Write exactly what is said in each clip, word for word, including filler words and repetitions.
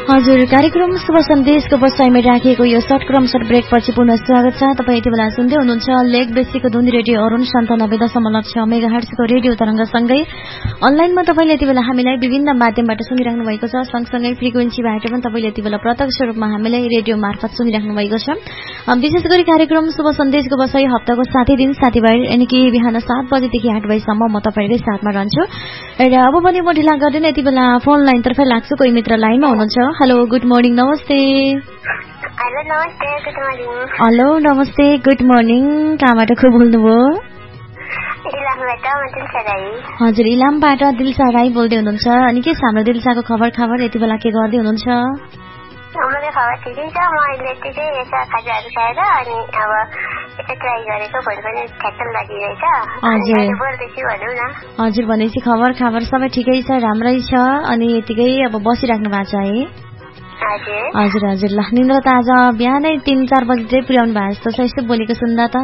हजुर कार्यक्रम शुभ सन्देशको बसाइमा राखिएको यो सर्ट क्रम सर्ट ब्रेक पछि पुनः स्वागत छ। तपाईँ यति बेला सुन्दै हुनुहुन्छ लेक बेसीको धुन रेडियो अरुण सन्तानब्बे दशमलव छ मेगा हर्ट्जको रेडियो तरङ्गसँगै अनलाइनमा तपाईँले यति बेला हामीलाई विभिन्न माध्यमबाट सुनिराख्नु भएको छ। सँगसँगै फ्रिक्वेन्सीबाट पनि तपाईँले यति बेला प्रत्यक्ष रूपमा हामीलाई रेडियो मार्फत सुनिराख्नु भएको छ। विशेष गरी कार्यक्रम शुभ सन्देशको बसाई हप्ताको सातै दिन साथीभाइ यानि कि बिहान सात बजेदेखि आठ बजीसम्म म तपाईँकै साथमा रहन्छु र अब पनि म ढिला गर्दैन यति बेला फोन लाइनतर्फै लाग्छु। कोही मित्र लाइनमा हुनुहुन्छ। हेलो गुड मर्निङ नमस्ते। हेलो नमस्ते गुड मर्निङ। हेलो नमस्ते गुड मर्निङ। कहाँबाट को बोल्नुभयो? इलामबाट म दिलसा राई। हजुर इलामबाट दिलसा राई बोल्दै हुनुहुन्छ। अनि के छ हाम्रो दिलसाको खबर खबर यति बेला के गर्दै हुनुहुन्छ? मलाई खबर ठिकै छ। म अहिले यतिकै यसो खाजाहरू खाएर अनि अब यसो ट्राई गरेको भोलि पनि ठ्याक्क लागिरहेछ। हजुर बोल्दैछु भनौँ न। हजुर भनेपछि खबर खबर सबै ठिकै छ राम्रै छ अनि यतिकै अब बसिराख्नु भएको छ है? हजुर हजुर ल निन्द्रा त आज बिहानै तिन चार बजी चाहिँ पुर्याउनु भएको जस्तो छ यसो बोलेको सुन्दा त।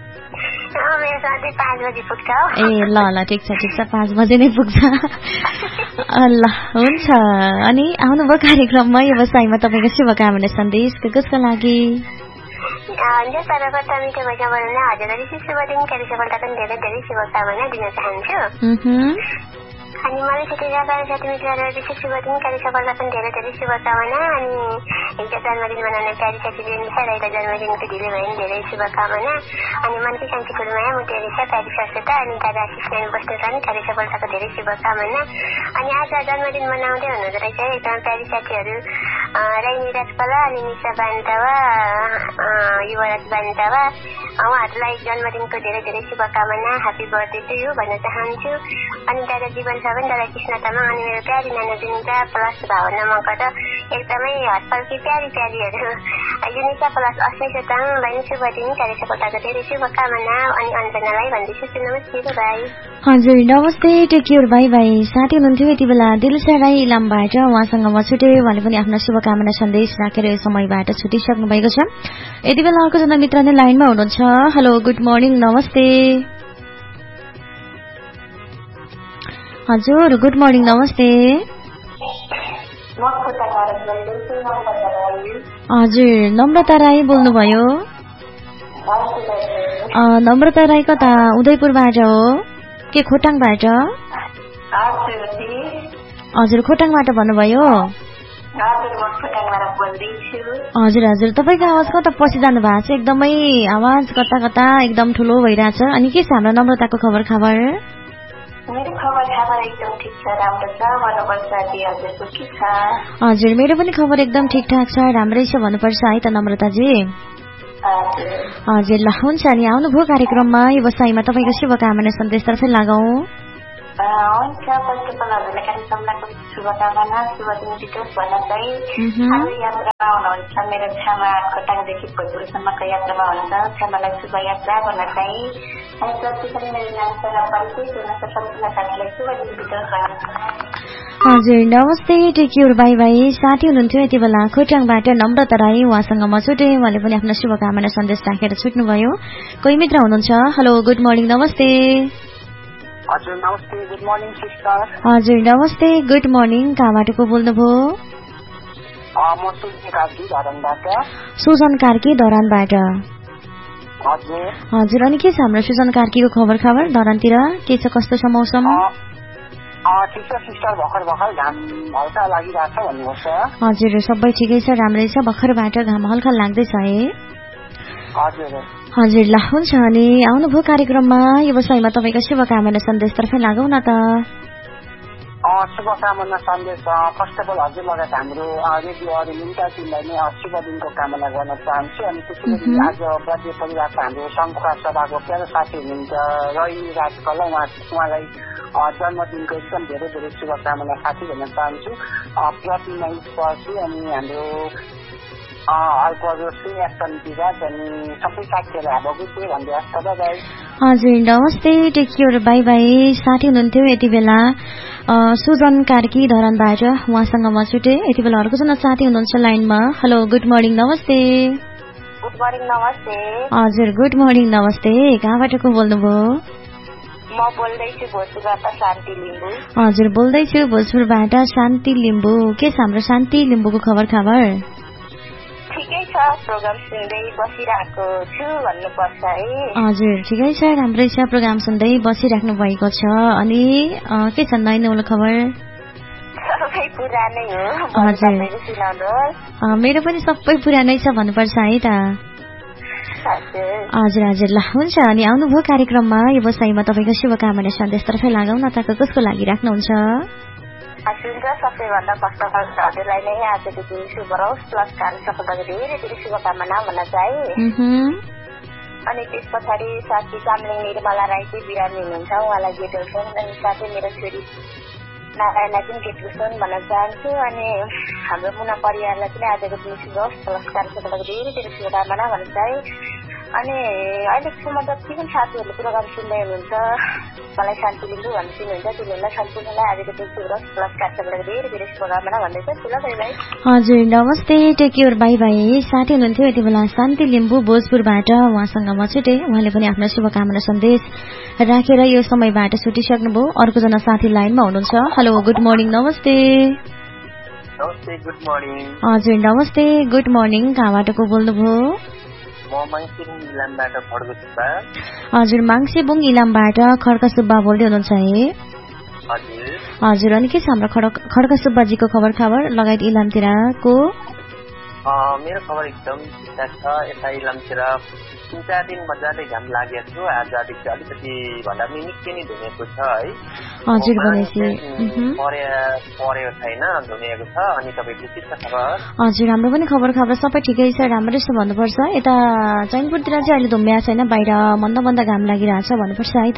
ए ल ल ठिक छ ठिक छ पाँच बजे नै पुग्छ। ल हुन्छ। अनि आउनुभयो कार्यक्रममा व्यवसायमा तपाईँको शुभकामना सन्देश कसको लागि? सर्वप्रथम मिठो भएका बनाउन हजुरलाई शुभ दिन क्यारी सफलताको धेरै धेरै शुभकामना दिन चाहन्छु। अनि मलाई साथीभाइ साथी मित्रहरूलाई विशेष शुभ दिन क्यारी सफलताको धेरै धेरै शुभकामना। अनि हिजो जन्मदिन मनाउने प्यारी साथी रेनिसा राईलाई जन्मदिनको ढिलो भयो भने धेरै शुभकामना। अनि मनकी शान्ति फुलमाया मुटे रेसा प्यारी सरस्वता अनि दादा आशिष नारायण बस्नु छन् क्यारी सफलताको धेरै शुभकामना। अनि आज जन्मदिन मनाउँदै हुनुहुँदो रहेछ एकदम प्यारी साथीहरू राई निराज कला अनि निशा बान्तवा युवराज बान्तवा उहाँहरूलाई जन्मदिनको धेरै धेरै शुभकामना। ह्याप्पी बर्थडे टु यु भन्न चाहन्छु। अनि दादा जीवन छ भने दादा कृष्ण तामाङ अनि मेरो प्यारी नाना जुनिता प्लस भावना मङ्गल एकदमै हटपल्की प्यारी प्यारीहरू युनिसा प्लस अस्मिता तामाङलाई शुभ दिन कार्य सफलताको धेरै शुभकामना। अनि अञ्जनालाई भन्दैछु नमस्ते भाइ। हजुर नमस्ते टेक केयर बाई बाई। साथी हुनुहुन्थ्यो यति बेला दिलसा राई इलामबाट उहाँसँग म छुटे उहाँले पनि आफ्नो शुभकामना सन्देश राखेर यो समयबाट छुटिसक्नु भएको छ। यति बेला अर्को जना मित्र नै लाइनमा हुनुहुन्छ। हेलो गुड मर्निङ नमस्ते। हजुर गुड मर्निङ नमस्ते। हजुर नम्रता राई बोल्नुभयो? नम्रता राई कता उदयपुरबाट हो के खोटाङबाट? हजुर खोटाङबाट भन्नुभयो? हजुर हजुर तपाईँको आवाज कता पसिजानु भएको छ एकदमै आवाज कता कता एकदम ठुलो भइरहेछ। अनि के छ हाम्रो नम्रताको खबर खबर? हजुर मेरो पनि खबर एकदम ठिकठाक छ राम्रै छ भन्नुपर्छ है त नम्रताजी। हजुर ल हुन्छ। अनि आउनुभयो कार्यक्रममा व्यवसायमा तपाईँको शुभकामना सन्देशतर्फै लगाऊ। हुन्छ फर्स्ट अफ अल हजुरलाई कार्यक्रमको शुभकामना शुभ दिन बितोस् भन्न चाहिँ आज यात्रामा हुनुहुन्छ मेरो छामा खोटाङदेखि भोजपुरसम्मको यात्रामा हुनुहुन्छ छामालाई शुभ यात्रा भन्न चाहिँ अनि जति पनि मेरो नाम छोरा परिचय हुनुहुन्छ सम्पूर्ण साथीलाई शुभ दिन बितोस् भन्न। हजुर नमस्ते टेक केयर बाई बाई। साथी हुनुहुन्थ्यो यति बेला खोटाङबाट नम्रता राई उहाँसँग म छुटे उहाँले पनि आफ्नो शुभकामना सन्देश राखेर छुट्नुभयो। कोही मित्र हुनुहुन्छ। हेलो गुड मर्निङ नमस्ते। हजुर नमस्ते गुड मर्निङ सिस्टर। हजुर नमस्ते गुड मर्निङ कहाँबाट को बोल्नुभयो? म सुजन कार्की धरानबाट। सुजन कार्की धरानबाट। हजुर हजुर अनि के छ हाम्रो सुजन कार्कीको खबर खबर धरानतिर के छ कस्तो छ मौसम? ठिक छ सिस्टर भर्खर भर्खर घाम हल्का लागिरहेछ भन्नुहोस्। हजुर सबै ठिकै छ राम्रै छ भर्खरबाट घाम हल्का लाग्दैछ है? हजुर हजुर ल हुन्छ। अनि आउनुभयो कार्यक्रममा व्यवसायमा तपाईँको शुभकामना सन्देशतर्फै लागौ न त। शुभकामना सन्देश फर्स्ट अफ अल हजुर लगायत हाम्रो रेडियो अरुणिता टिमलाई नै शुभ दिनको कामना गर्न चाहन्छु। अनि त्यसै गरी आज बर्थडे परिवारको हाम्रो शङ्खुवा सभाको प्यारो साथी हुनुहुन्छ रवि राजकला उहाँलाई जन्मदिनको एकदम धेरै धेरै शुभकामना साथी भन्न चाहन्छु। प्रतिमा पछि अनि हाम्रो हजुर नमस्ते टेक केयर बाई बाई। साथी हुनुहुन्थ्यो यति बेला सुजन कार्की धरानबाट उहाँसँग म छुटे यति बेला अर्को जना साथी हुनुहुन्छ लाइनमा। हेलो गुड मर्निङ नमस्ते। गुड मर्निङ नमस्ते। हजुर गुड मर्निङ नमस्ते कहाँबाट को बोल्नुभयो? म बोल्दैछु भोजपुरबाट शान्ति लिम्बू। हजुर बोल्दैछु भोजपुरबाट शान्ति लिम्बू। के छ हाम्रो शान्ति लिम्बूको खबर खबर? ठिकै छ, प्रोग्राम सुन्दै बसिरहेको छु भन्नुपर्छ है। हजुर ठिकै छ, राम्रै छ, प्रोग्राम सुन्दै बसिराख्नु भएको छ। अनि के छ नयाँ नौलो खबर? सबै पुरानै हो। हजुर मेरो पनि सबै पुरानै छ भन्नुपर्छ है त। हजुर हजुर ल हुन्छ। अनि आउनुभयो कार्यक्रममा व्यवसायमा तपाईँको शुभकामना सन्देशतर्फै लागौँ न त, कसको लागि राख्नुहुन्छ? हजुर सबैभन्दा फर्स्ट अफ अल हजुरलाई नै आजको दिन शुभ रहोस्, प्लस कार्य सफलताको धेरै धेरै शुभकामना भन्न चाहे। अनि त्यस पछाडि साथी कामलिङ निर्मला राई चाहिँ बिरामी हुनुहुन्छ, उहाँलाई गेटोसन, अनि साथै मेरो छोरी नारायणलाई पनि गेटोसन भन्न चाहन्छु। अनि हाम्रो मुना परिवारलाई पनि आजको दिन शुभ रहोस्, प्लस कार्य सफलताको धेरै धेरै शुभकामना भन्न चाहे। अनि अहिलेसम्म जति पनि साथीहरूले प्रोग्राम सुन्दै हुनुहुन्छ, मलाई शान्ति लिम्बू भन्नु चिन्नुहुन्छ, तिनीहरूलाई सम्पूर्णलाई आजको दिन शुभ रहोस्, प्लस कार्य सफलताको धेरै धेरै शुभकामना भन्दैछ। ल बाई बाई। हजुर नमस्ते, टेक केयर, बाई बाई। साथी हुनुहुन्थ्यो यति बेला शान्ति लिम्बू भोजपुरबाट, उहाँसँग म छुटेँ। उहाँले पनि आफ्नो शुभकामना सन्देश राखेर यो समयबाट छुटिसक्नुभयो। अर्कोजना साथी लाइनमा हुनुहुन्छ। हेलो गुड मर्निङ, नमस्ते। नमस्ते गुड मर्निङ। हजुर नमस्ते गुड मर्निङ, कहाँबाट को बोल्नुभयो? हजुर माङ्सेबुङ इलामबाट खड्का सुब्बा बोल्दै हुनुहुन्छ है? हजुर अनि के छ हाम्रो खड्का सुब्बाजीको खबर खबर लगायत इलामतिरको? मेरो खबर एकदम ठिकठाक छ। यता इलामतिर तिन चार दिन मजाले घाम लागेको छु। आजदेखि अलिकति भन्दा पनि निकै नै धुनेको छ है। हजुर भनेपछि परेको छैन, धुनेको छ। अनि तपाईँको के छ खबर? हजुर हाम्रो पनि खबर खबर सबै ठिकै छ, राम्रै छ भन्नुपर्छ। यता चैनपुरतिर चाहिँ अहिले धुम्या छैन, बाहिर मन्द मन्द घाम लागिरहेछ भन्नुपर्छ है त।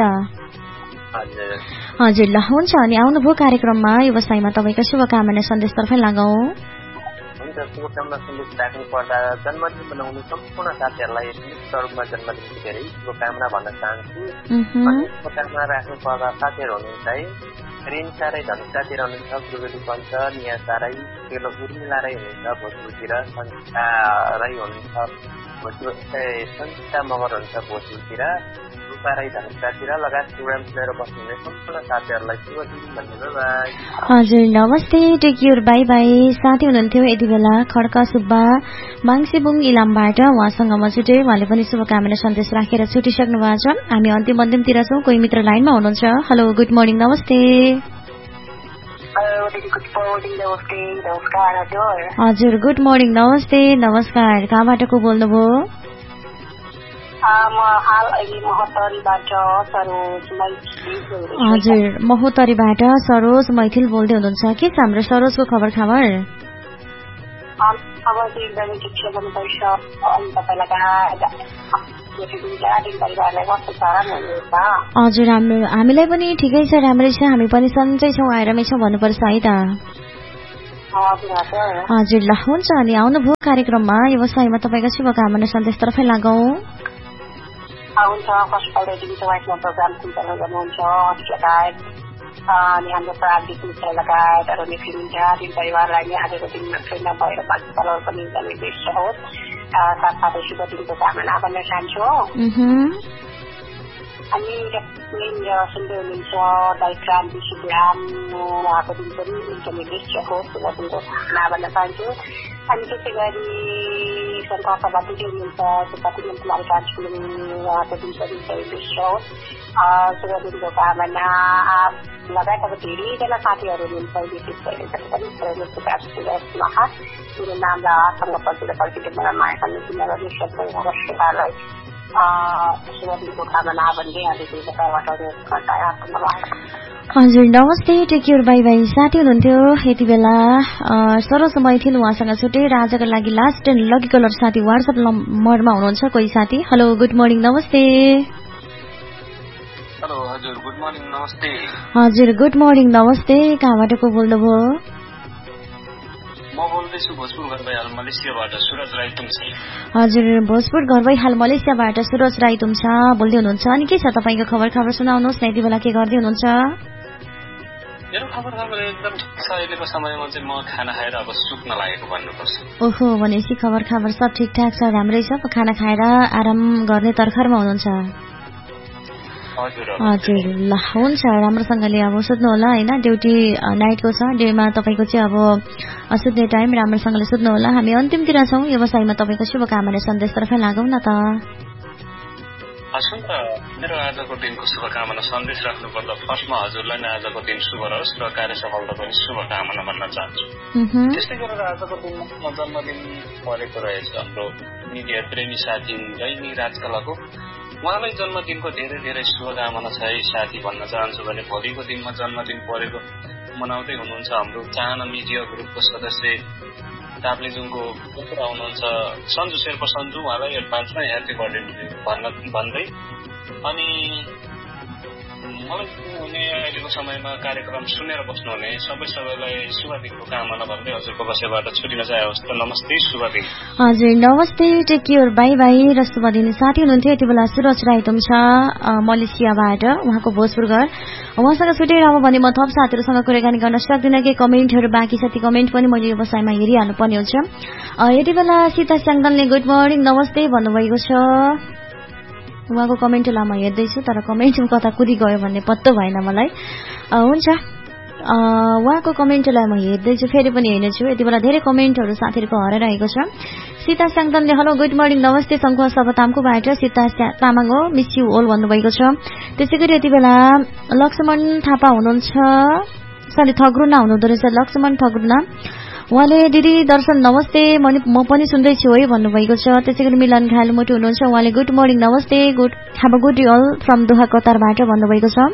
हजुर ल हुन्छ। अनि आउनुभयो कार्यक्रममा व्यवसायमा तपाईँको शुभकामना सन्देशतर्फै लागौँ। शुभकामना सन्देश राख्नु पर्दा जन्मदिन मनाउने सम्पूर्ण साथीहरूलाई रूपमा जन्मदिनको धेरै शुभकामना भन्न चाहन्छु। शुभकामना राख्नु पर्दा साथीहरू हुनुहुन्छ है, रेन साराई धनुषातिर हुनुहुन्छ, प्रगति पञ्च निया साराई तेलो उर्मिला राई हुनुहुन्छ भोजपुरतिर, संस्था राई हुनुहुन्छ भोजपुर, संस्था मगर हुनुहुन्छ भोजपुरतिर, रूपा राई धनुषातिर लगायत प्रोग्राम सुनेर बस्नुहुने सम्पूर्ण साथीहरूलाई शुभ दिन भन्नु बाई। हजुर नमस्ते, टेक केयर, बाई बाई। साथी हुनुहुन्थ्यो यति बेला खड्का सुब्बा माङ्सेबुङ इलामबाट, उहाँसँग म छुटेँ। उहाँले पनि शुभकामना सन्देश राखेर छुटिसक्नु भएको छ। हामी अन्तिम अन्तिमतिर छौँ, कोही मित्र लाइनमा हुनुहुन्छ। हेलो गुड मर्निङ, नमस्ते। हजुर गुड मर्निङ, नमस्ते नमस्कार, कहाँबाट को बोल्नुभयो? हजुर महोत्तरीबाट सरोज मैथिल बोल्दै हुनुहुन्छ। के छ हाम्रो सरोजको खबर खबर? हजुर हाम्रो हामीलाई पनि ठिकै छ, राम्रै छ, हामी पनि सन्चै छौँ, आरामै छौँ भन्नुपर्छ है त। हजुर ल हुन्छ। अनि आउनुभयो कार्यक्रममा व्यवसायमा तपाईँको शुभकामना सन्देशतर्फै लागौँ। हुन्छ first of all radio वाइसमा programme सञ्चालन गर्नुहुन्छ लगायत अनि हाम्रो प्राविधिक मित्र लगायत अरू नेफिल मित्र दिन परिवारलाई नै आजको दिनमा प्रेरणा भएर बाँच्न पनि एकदमै बेस्ट होस्, साथसाथै शुभ दिनको कामना गर्न चाहन्छु। अनि सुन्दै हुनुहुन्छ दाइ क्रान्ति सुब्राम, उहाँको दिन पनि एकदमै बेस्ट होस्, शुभ दिनको कामना भन्न चाहन्छु। अनि त्यसै गरी सङ्कल्पमा दिँदै हुनुहुन्छ सुपाती कुमारी कान्छुलिङ, उहाँको दिन पनि एकदमै बेस्ट होस्, शुभ दिनको कामना लगायत अब धेरैजना साथीहरू हुनुहुन्छ विशेष गरी जति पनि मेरो नामलाई आसँग पर्खेर पर्खेर मलाई माया गर्ने जिम्मेवारी सबैलाई शुभ दिनको कामना भन्दै आजको बताबाट हजुर नमस्ते, टेक केयर, बाई बाई। साथी हुनुहुन्थ्यो यति बेला सरोज मैथिल, उहाँसँग छुटे। र आजको लागि लास्ट एन्ड लकी कलर साथी वाट्सएप नम्बरमा हुनुहुन्छ कोही साथी। हेलो गुड मर्निङ, नमस्ते। हेलो हजुर गुड मर्निङ, नमस्ते। हजुर गुड मर्निङ, नमस्ते, कहाँबाट को बोल्नुभयो? म बोल्दैछु भोजपुर घरबाई हाल मलेसियाबाट सुरज राई तुम्सा। हजुर भोजपुर घरबाई हाल मलेसियाबाट सुरज राई तुम्सा बोल्दै हुनुहुन्छ। अनि के छ तपाईँको खबर खबर सुनाउनुहोस् न, यति बेला के गर्दै हुनुहुन्छ? मेरो खबर खबर एकदम ठिक छ। अहिलेको समयमा चाहिँ म खाना खाएर अब सुत्न लागेको भन्नुपर्छ। ओहो भनेपछि खबर खबर सब ठिकठाक छ, राम्रै छ, खाना खाएर आराम गर्ने तर्खरमा हुनुहुन्छ। हजुर हजुर ल हुन्छ राम्रोसँगले अब सुत्नु होला हैन ड्युटी नाइटको छ डेमा तपाईको चाहिँ अब सुत्ने टाइम राम्रोसँगले सुत्नु होला हामी अन्तिमतिर छौं व्यवसायमा तपाईको शुभकामना सन्देशतर्फ लागौं न त हस् त मेरो आजको दिनको शुभकामना सन्देश राख्नु पर्दा फर्स्टमा हजुरलाई नै आजको दिन शुभ रहोस् र कार्य सफलता पनि शुभकामना भन्न चाहन्छु त्यस्तै गरेर आजको दिनमा जन्मदिन परेको रहेछ हाम्रो मिडिया प्रेमी साथी रैनी राजकलाको उहाँलाई जन्मदिनको धेरै धेरै शुभकामना छ है साथी भन्न चाहन्छु भने भोलिको दिनमा जन्मदिन परेको मनाउँदै हुनुहुन्छ हाम्रो चाहना मिडिया ग्रुपको सदस्य ताप्लेजुङको पुत्र हुनुहुन्छ सन्जु शेर्पा सन्जु उहाँलाई एडभान्समा ह्याप्पी बर्थडे भन्न भन्दै अनि मलाई हुने अहिलेको समयमा कार्यक्रम सुनेर बस्नुहुने सबै सबैलाई शुभ दिनको कामना भन्दै हजुरको बसेबाट छुटिन चाहे होस् त नमस्ते शुभ दिन हजुर नमस्ते टेक केयर बाई बाई र शुभ दिन साथी हुनुहुन्थ्यो यति बेला सुरज राई तुमसा मलेसियाबाट उहाँको भोजपुर घर उहाँसँग छुटेर अब भने म थप साथीहरूसँग कुराकानी गर्न सक्दिनँ कि कमेन्टहरू बाँकी छ ती कमेन्ट पनि मैले व्यवसायमा हेरिहाल्नु पर्ने हुन्छ यति बेला सीता स्याङदनले गुड मर्निङ नमस्ते भन्नुभएको छ उहाँको कमेन्टलाई म हेर्दैछु तर कमेन्ट कता कुदी गयो भन्ने पत्तो भएन मलाई हुन्छ उहाँको कमेन्टलाई म हेर्दैछु फेरि पनि हेर्नेछु यति बेला धेरै कमेन्टहरू साथीहरूको हराइरहेको छ सीता स्याङदनले हेलो गुड मर्निङ नमस्ते शङ्खुवा सभतामकोबाट सीता तामाङ हो मिस यु ओल भन्नुभएको छ त्यसै गरी यति बेला लक्ष्मण थापा हुनुहुन्छ सरी थग्रुना हुनुहुँदो रहेछ लक्ष्मण थग्रुना उहाँले दिदी दर्शन नमस्ते म पनि सुन्दैछु है भन्नुभएको छ त्यसै गरी मिलन खाल मोटु हुनुहुन्छ उहाँले गुड मर्निङ नमस्ते good have a good day all from दोहा कतारबाट भन्नुभएको छ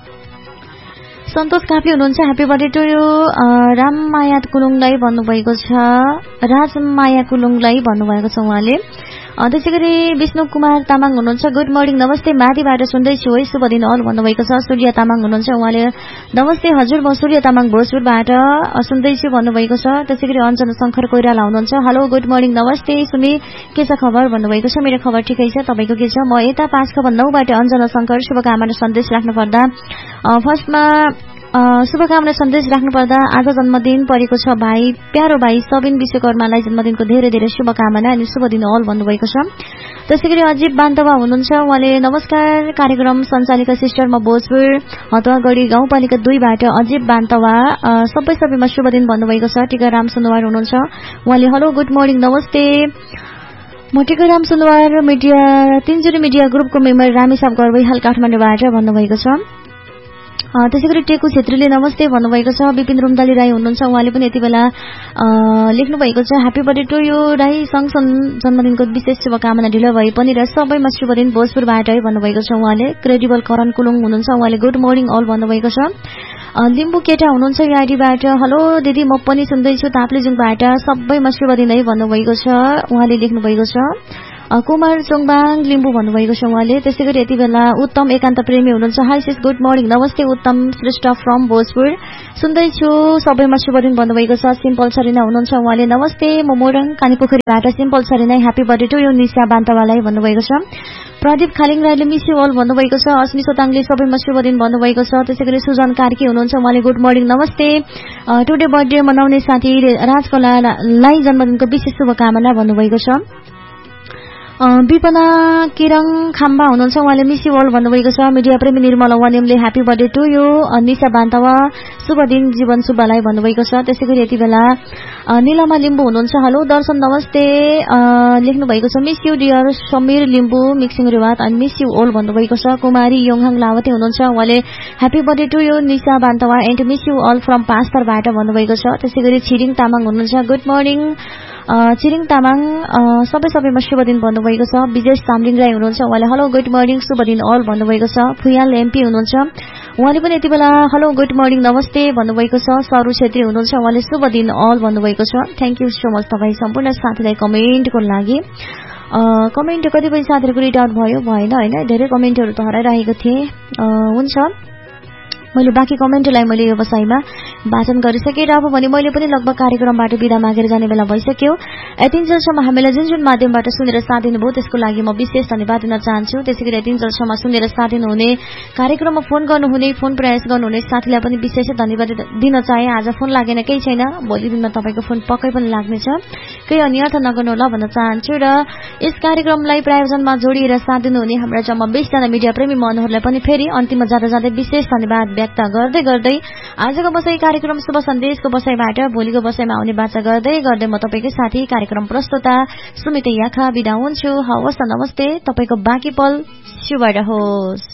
सन्तोष काफी हुनुहुन्छ happy birthday to you Rammaya कुलुङलाई भन्नुभएको छ राजमाया कुलुङलाई भन्नुभएको छ उहाँले त्यसै गरी विष्णु कुमार तामाङ हुनुहुन्छ गुड मर्निङ नमस्ते माथिबाट सुन्दैछु है शुभ दिन अल भन्नुभएको छ सूर्य तामाङ हुनुहुन्छ उहाँले नमस्ते हजुर म सूर्य तामाङ भोजपुरबाट सुन्दैछु भन्नुभएको छ त्यसै गरी अञ्जना शङ्कर कोइराला हुनुहुन्छ हेलो गुड मर्निङ नमस्ते सुनि के छ खबर भन्नुभएको छ मेरो खबर ठिकै छ तपाईको के छ म यता पाँच खबर नौ बाट अञ्जना शङ्कर शुभकामना सन्देश राख्नु पर्दा फर्स्टमा शुभकामना सन्देश राख्नुपर्दा आज जन्मदिन परेको छ भाइ प्यारो भाइ सबिन विश्वकर्मालाई जन्मदिनको धेरै धेरै शुभकामना अनि शुभ दिन अल भन्नुभएको छ त्यसै गरी अजीब बान्तवा हुनुहुन्छ उहाँले नमस्कार कार्यक्रम सञ्चालिका सिस्टर म भोजपुर हतुवागढी गाउँपालिका दुईबाट अजीब बान्तवा सबै सबैमा शुभ दिन भन्नुभएको छ टिकाराम सुनवार हुनुहुन्छ उहाँले हेलो गुड मर्निङ नमस्ते म टिकाराम सुनवार मिडिया तिनजुरी मिडिया ग्रुपको मेम्बर रामेसाब गरबैहाल काठमाडौँबाट भन्नुभएको छ त्यसै गरी टेकु छेत्रीले नमस्ते भन्नुभएको छ विपिन रुम्दाली राई हुनुहुन्छ उहाँले पनि यति बेला लेख्नु भएको छ happy birthday to you Rai सँगसँगै जन्मदिनको विशेष शुभकामना ढिलो भए पनि र सबैमा शुभ दिन भोजपुरबाट है भन्नुभएको छ उहाँले क्रेडिबल करण कुलुङ हुनुहुन्छ उहाँले गुड मर्निङ अल भन्नुभएको छ लिम्बू केटा हुनुहुन्छ यो आइडीबाट हेलो दिदी म पनि सुन्दैछु ताप्लेजुङबाट सबैमा शुभ दिन है भन्नुभएको छ उहाँले लेख्नु भएको छ कुमार चोङबाङ लिम्बू भन्नुभएको छ उहाँले त्यसै गरी यति बेला उत्तम एकान्त प्रेमी हुनुहुन्छ हाई सिस गुड मर्निङ नमस्ते उत्तम श्रेष्ठ फ्रम भोजपुर सुन्दैछु सबैमा शुभ दिन भन्नुभएको छ सिम्पल सरिना हुनुहुन्छ उहाँले नमस्ते म Morang कानीपोखरीबाट simple Sarina happy birthday to you Nisha बान्तवालाई भन्नुभएको छ प्रदीप खालिङ राईले मिस यु अल भन्नुभएको छ अस्मि सोताङले सबैमा शुभ दिन भन्नुभएको छ त्यसै गरी सुजन कार्की हुनुहुन्छ उहाँले गुड मर्निङ नमस्ते टुडे बर्थडे मनाउने साथी राजकलालाई जन्मदिनको विशेष शुभकामना भन्नुभएको छ विपना किरङ खाम्बा हुनुहुन्छ उहाँले मिस यु अल भन्नुभएको छ मिडिया प्रेमी Nirmala वानियमले happy birthday to you Nisha Bantawa शुभ दिन जीवन शुभलाई भन्नुभएको छ त्यसै गरी यति बेला निलमा लिम्बू हुनुहुन्छ हेलो दर्शन नमस्ते लेख्नु भएको छ miss you dear Samir Limbu mixing रिवात अनि मिस यु अल भन्नुभएको छ कुमारी योङहाङ लावती हुनुहुन्छ उहाँले happy birthday to you Nisha Bantawa and miss you all from पाँचथरबाट भन्नुभएको छ त्यसै गरी छिरिङ तामाङ हुनुहुन्छ गुड मर्निङ छिरिङ तामाङ सबै सबैमा शुभ दिन भन्नुभएको छ विजय सामलिङ राई हुनुहुन्छ उहाँले हेलो गुड मर्निङ शुभ दिन अल भन्नुभएको छ फुयाल एमपी हुनुहुन्छ उहाँले पनि यति बेला हेलो गुड मर्निङ नमस्ते भन्नुभएको छ सरू छेत्री हुनुहुन्छ उहाँले शुभ दिन अल भन्नुभएको छ थ्याङ्क यू सो मच तपाईँ सम्पूर्ण साथीलाई कमेन्टको लागि कमेन्ट कतिपय साथीहरूको रिड आउट भयो भएन होइन धेरै कमेन्टहरू त हराइरहेको थिए हुन्छ मैले बाँकी कमेन्टलाई मैले व्यवसायमा वाचन गरिसकेँ र अब भने मैले पनि लगभग कार्यक्रमबाट बिदा मागेर जाने बेला भइसक्यो यतिन्जेलसम्म हामीलाई जुन जुन माध्यमबाट सुनेर साथ दिनुभयो त्यसको लागि म विशेष धन्यवाद दिन चाहन्छु त्यसै गरी यतिन्जेलसम्म सुनेर साथ दिनुहुने कार्यक्रममा फोन गर्नुहुने फोन प्रयास गर्नुहुने साथीलाई पनि विशेष धन्यवाद दिन चाहे आज फोन लागेन केही छैन भोलि दिनमा तपाईँको फोन पक्कै पनि लाग्नेछ केही अन्यर्थ नगर्नुहोला भन्न चाहन्छु र यस कार्यक्रमलाई प्रायोजनमा जोडिएर साथ दिनुहुने हाम्रा जम्मा बीस जना मिडिया प्रेमी मनहरूलाई पनि फेरि अन्तिममा जाँदा जाँदै विशेष धन्यवाद व्यक्त गर्दै गर्दै आजको बसाई कार्यक्रम शुभ सन्देशको बसाईबाट भोलिको बसाईमा आउने बाचा गर्दै गर्दै म तपाईँकै साथी कार्यक्रम प्रस्तुता सुमित याखा बिदा हुन्छु। हवस् नमस्ते, तपाईँको बाँकी पल शुभ रहोस्।